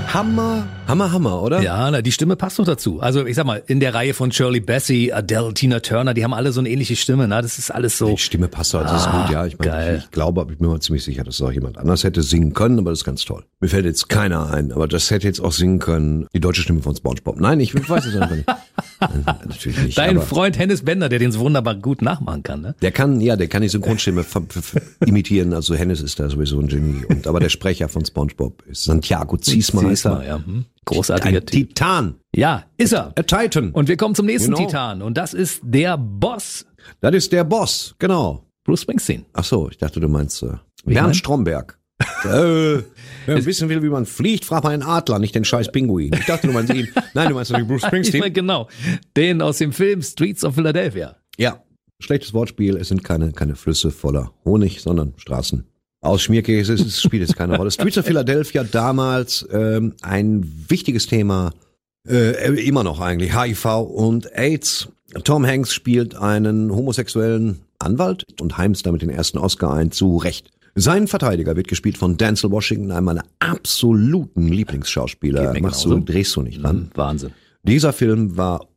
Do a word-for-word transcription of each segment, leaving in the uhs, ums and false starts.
Hammer, Hammer, Hammer, oder? Ja, na, die Stimme passt doch dazu. Also ich sag mal, in der Reihe von Shirley Bassey, Adele, Tina Turner, die haben alle so eine ähnliche Stimme. Ne? Das ist alles so. Die Stimme passt halt, das ist Ah, gut, ja. Ich meine, geil. ich, ich glaube, aber ich bin mir ziemlich sicher, dass es auch jemand anders hätte singen können, aber das ist ganz toll. Mir fällt jetzt keiner ein, aber das hätte jetzt auch singen können, die deutsche Stimme von SpongeBob. Nein, ich weiß es einfach nicht. Nein, natürlich nicht. Dein aber Freund Hennes Bender, der den so wunderbar gut nachmachen kann, ne? der kann, ja, der kann die Synchronstimme f- f- f- imitieren, also Hennes ist da sowieso ein Genie. Und aber der Sprecher von SpongeBob ist Santiago Ziesma. Ziesma, ja. Hm. Großartiger Ein Typ. Titan. Ja, ist er. A Titan. Und wir kommen zum nächsten Genau. Titan. Und das ist der Boss, Das ist der Boss, genau. Bruce Springsteen. Ach so, ich dachte, du meinst äh, Wie Bernd mein? Stromberg. äh, wer wissen will, wie man fliegt, fragt mal einen Adler, nicht den scheiß Pinguin. Ich dachte, du meinst ihn. Nein, du meinst natürlich Bruce Ich meine, Springsteen. genau. Den aus dem Film Streets of Philadelphia. Ja, schlechtes Wortspiel. Es sind keine, keine Flüsse voller Honig, sondern Straßen. Aus Schmierkäse, es spielt jetzt keine Rolle. Streets of Philadelphia damals ähm, ein wichtiges Thema, äh, immer noch eigentlich, H I V und AIDS. Tom Hanks spielt einen homosexuellen Anwalt und heimst damit den ersten Oscar ein, zu Recht. Sein Verteidiger wird gespielt von Denzel Washington, einem meiner absoluten Lieblingsschauspieler. Geht mir Machst du, genauso. drehst du nicht dran. Hm, Wahnsinn. Dieser Film war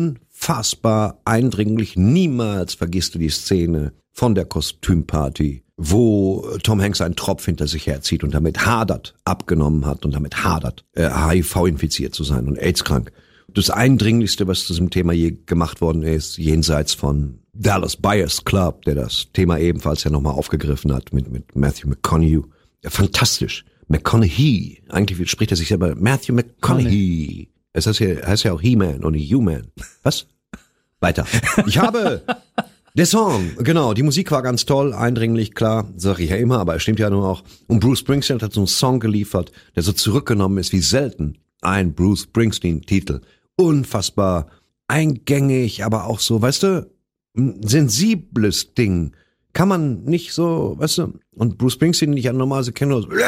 unfassbar eindringlich. Niemals vergisst du die Szene von der Kostümparty, wo Tom Hanks einen Tropf hinter sich herzieht und damit hadert, abgenommen hat und damit hadert, äh, H I V-infiziert zu sein und AIDS-krank. Das Eindringlichste, was zu diesem Thema je gemacht worden ist, jenseits von Dallas Buyers Club, der das Thema ebenfalls ja nochmal aufgegriffen hat mit, mit Matthew McConaughey. Ja, fantastisch. McConaughey. Eigentlich spricht er sich selber Matthew McConaughey. Es heißt ja, heißt ja auch He-Man und nicht You-Man. Was? Weiter. Ich habe der Song, genau, die Musik war ganz toll, eindringlich, klar, sag ich ja immer, aber es stimmt ja nur auch. Und Bruce Springsteen hat so einen Song geliefert, der so zurückgenommen ist wie selten ein Bruce Springsteen-Titel. Unfassbar eingängig, aber auch so, weißt du, ein sensibles Ding. Kann man nicht so, weißt du, und Bruce Springsteen, den ich ja normalerweise kenne, so,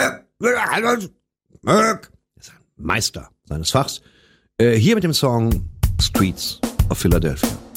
ist ein Meister seines Fachs. Äh, hier mit dem Song Streets of Philadelphia.